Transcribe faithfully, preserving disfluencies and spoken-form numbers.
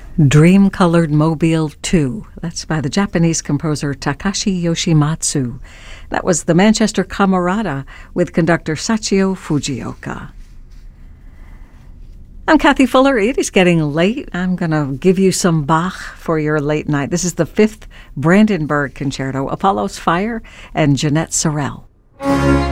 Dream-Colored Mobile two. That's by the Japanese composer Takashi Yoshimatsu. That was the Manchester Camerata with conductor Sachio Fujioka. I'm Kathy Fuller. It is getting late. I'm going to give you some Bach for your late night. This is the fifth Brandenburg Concerto, Apollo's Fire, and Jeanette Sorrell.